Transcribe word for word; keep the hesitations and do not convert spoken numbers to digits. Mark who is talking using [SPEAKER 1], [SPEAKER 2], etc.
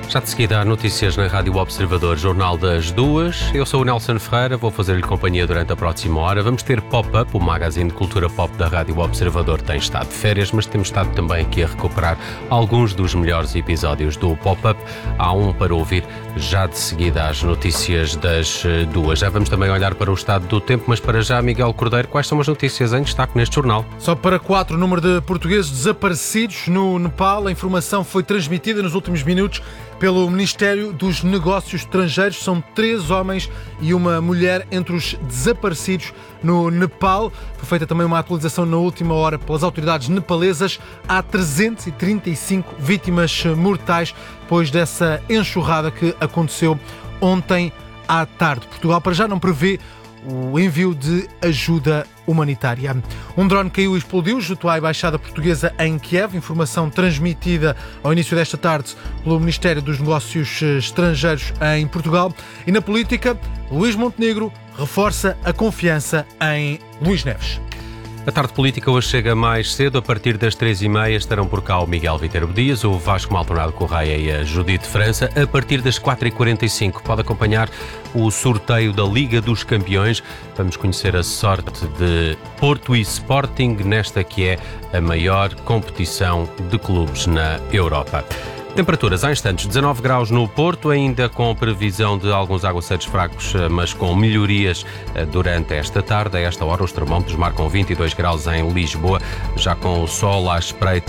[SPEAKER 1] Já de seguida há notícias na Rádio Observador, Jornal das Duas. Eu sou o Nelson Ferreira, vou fazer-lhe companhia durante a próxima hora. Vamos ter Pop-Up, o magazine de cultura pop da Rádio Observador tem estado de férias, mas temos estado também aqui a recuperar alguns dos melhores episódios do Pop-Up. Há um para ouvir já de seguida às notícias das duas. Já vamos também olhar para o estado do tempo, mas para já, Miguel Cordeiro, quais são as notícias em destaque neste jornal?
[SPEAKER 2] Só para quatro, o número de portugueses desaparecidos no Nepal. A informação foi transmitida nos últimos minutos pelo Ministério dos Negócios Estrangeiros. São três homens e uma mulher entre os desaparecidos no Nepal. Foi feita também uma atualização na última hora pelas autoridades nepalesas. Há trezentas e trinta e cinco vítimas mortais depois dessa enxurrada que aconteceu ontem à tarde. Portugal para já não prevê o envio de ajuda humanitária. Um drone caiu e explodiu junto à Embaixada Portuguesa em Kiev, informação transmitida ao início desta tarde pelo Ministério dos Negócios Estrangeiros em Portugal. E na política, Luís Montenegro reforça a confiança em Luís Neves.
[SPEAKER 1] A tarde política hoje chega mais cedo. A partir das três e meia estarão por cá o Miguel Viterbo Dias, o Vasco Maldonado Correia e a Judite França. A partir das quatro e quarenta e cinco pode acompanhar o sorteio da Liga dos Campeões. Vamos conhecer a sorte de Porto e Sporting nesta que é a maior competição de clubes na Europa. Temperaturas há instantes, dezanove graus no Porto, ainda com previsão de alguns aguaceiros fracos, mas com melhorias durante esta tarde. A esta hora os termómetros marcam vinte e dois graus em Lisboa, já com o sol à espreita